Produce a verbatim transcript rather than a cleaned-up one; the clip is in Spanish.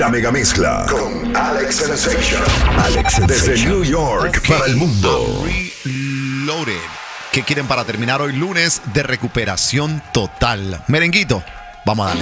La mega mezcla con Alex Sensation. Alex Sensation. Desde New York okay. para el mundo. Reloaded. ¿Qué quieren para terminar hoy lunes de recuperación total? Merenguito, vamos a darle.